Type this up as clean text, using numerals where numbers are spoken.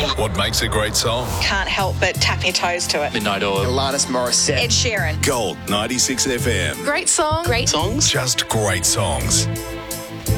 What makes a great song? Can't help but tap your toes to it. Midnight Oil. Alanis Morissette. Ed Sheeran. Gold 96 FM. Great song. Great songs. Just great songs.